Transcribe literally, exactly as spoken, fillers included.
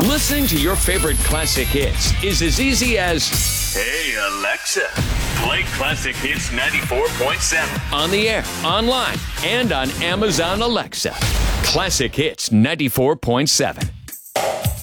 Listening to your favorite classic hits is as easy as, "Hey, Alexa, play Classic Hits ninety-four point seven. On the air, online, and on Amazon Alexa. Classic Hits ninety-four point seven.